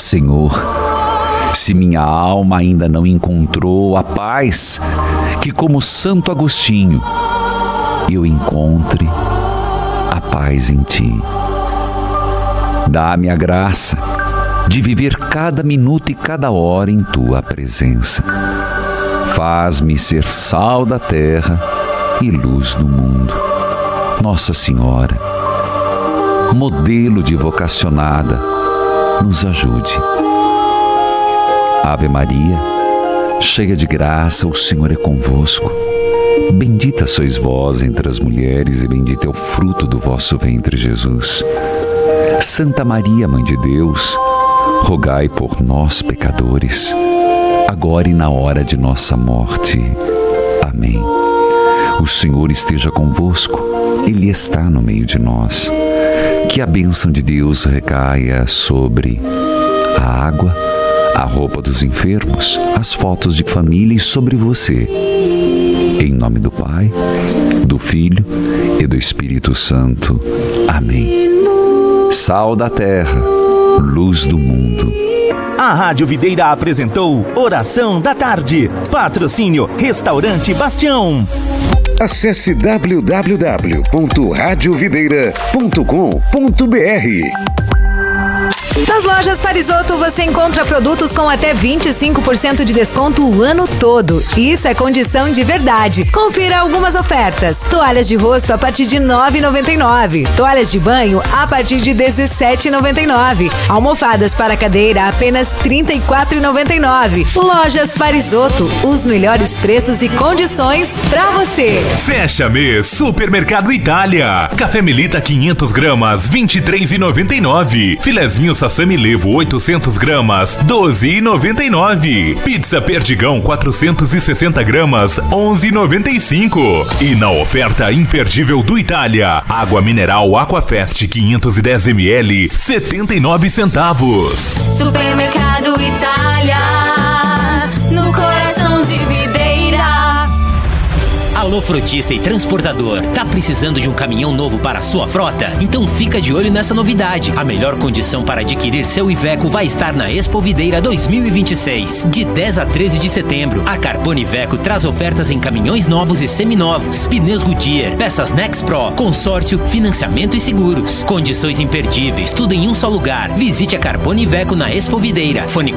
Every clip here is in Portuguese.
Senhor, se minha alma ainda não encontrou a paz, que como Santo Agostinho eu encontre a paz em Ti. Dá-me a graça de viver cada minuto e cada hora em Tua presença. Faz-me ser sal da terra e luz do mundo. Nossa Senhora, modelo de vocacionada, nos ajude. Ave Maria, cheia de graça, o Senhor é convosco. Bendita sois vós entre as mulheres e bendito é o fruto do vosso ventre, Jesus. Santa Maria, Mãe de Deus, rogai por nós, pecadores, agora e na hora de nossa morte. Amém. O Senhor esteja convosco, Ele está no meio de nós. Que a bênção de Deus recaia sobre a água, a roupa dos enfermos, as fotos de família e sobre você. Em nome do Pai, do Filho e do Espírito Santo. Amém. Sal da terra, luz do mundo. A Rádio Videira apresentou Oração da Tarde. Patrocínio Restaurante Bastião. Acesse www.radiovideira.com.br. Nas lojas Parisotto você encontra produtos com até 25% de desconto o ano todo. Isso é condição de verdade. Confira algumas ofertas. Toalhas de rosto a partir de R$ 9,99. Toalhas de banho a partir de R$ 17,99. Almofadas para cadeira apenas R$ 34,99. Lojas Parisotto, os melhores preços e condições para você. Fecha mês Supermercado Itália. Café Melita 500 gramas, R$ 23,99. Filezinho Sassami Levo 800 gramas, R$ 12,99. Pizza Perdigão 460 gramas, R$ 11,95. E na oferta imperdível do Itália, água mineral Aquafest 510 ml, 79 centavos. Supermercado Itália, no coração de Videira. Alô frutista e transportador, tá precisando de um caminhão novo para a sua frota? Então fica de olho nessa novidade. A melhor condição para adquirir seu Iveco vai estar na Expo Videira 2026. De 10 a 13 de setembro, a Carbone Iveco traz ofertas em caminhões novos e seminovos, pneus Goodyear, peças Nex Pro, consórcio, financiamento e seguros. Condições imperdíveis, tudo em um só lugar. Visite a Carbone Iveco na Expo Videira. Fone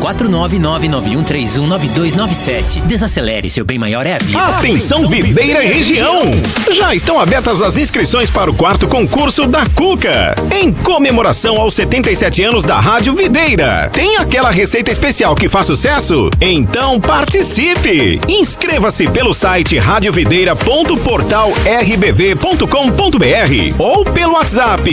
49991319297. Desacelere, seu bem maior é a vida. Atenção, Videira e região! Já estão abertas as inscrições para o 4º concurso da Cuca. Em comemoração aos 77 anos da Rádio Videira. Tem aquela receita especial que faz sucesso? Então participe! Inscreva-se pelo site radiovideira.portalrbv.com.br ou pelo WhatsApp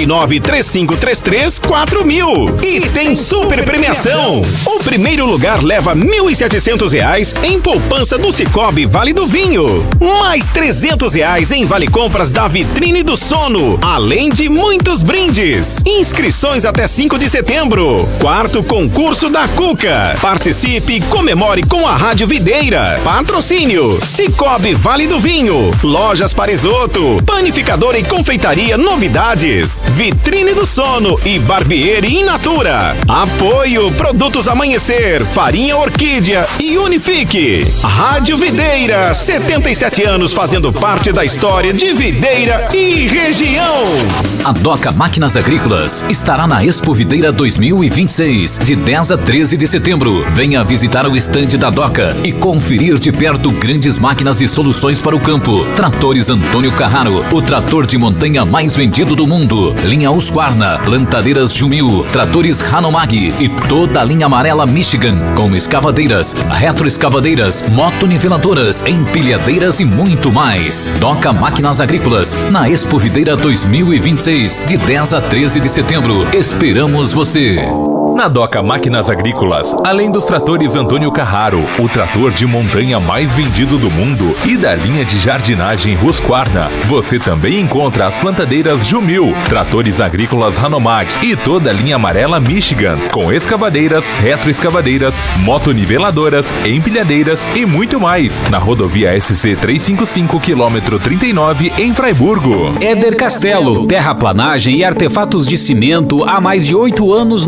4935334000. E tem super premiação! O primeiro lugar leva R$ 1.700 em poupança do Cicobi Vale do Vinho. Mais R$ 300 em vale compras da Vitrine do Sono, além de muitos brindes. Inscrições até 5 de setembro. 4º concurso da Cuca. Participe e comemore com a Rádio Videira. Patrocínio Cicobi Vale do Vinho, Lojas Parisotto, Panificadora e Confeitaria Novidades, Vitrine do Sono e Barbieri in Natura. Apoio Produtos Amanhecer, Farinha Orquídea e Unifique. Rádio Videira, 77 anos fazendo parte da história de Videira e região. A Doca Máquinas Agrícolas estará na Expo Videira 2026, de 10 a 13 de setembro. Venha visitar o estande da Doca e conferir de perto grandes máquinas e soluções para o campo. Tratores Antônio Carraro, o trator de montanha mais vendido do mundo. Linha Husqvarna, plantadeiras Jumil, tratores Hanomag e toda a linha amarela Michigan, com escavadeiras, retroescavadeiras, motoniveladoras, empilhadeiras e muito mais. Doca Máquinas Agrícolas, na Expo Videira 2026, de 10 a 13 de setembro. Esperamos você! Na Doca Máquinas Agrícolas, além dos tratores Antônio Carraro, o trator de montanha mais vendido do mundo, e da linha de jardinagem Husqvarna, você também encontra as plantadeiras Jumil, tratores agrícolas Hanomag e toda a linha amarela Michigan, com escavadeiras, retroescavadeiras, motoniveladoras, empilhadeiras e muito mais, na rodovia SC 355, quilômetro 39, em Fraiburgo. Éder Castelo, terraplanagem e artefatos de cimento há mais de 8 anos